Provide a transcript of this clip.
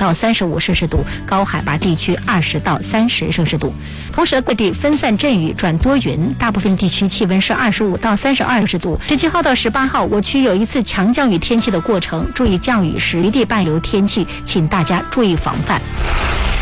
到35摄氏度，高海拔地区20到30摄氏度。同时，各地分散阵雨转多云，大部分地区气温是25到32摄氏度。17号到18号，我区有一次强降雨天气的过程，注意降雨时余地伴流天气，请大家注意防范。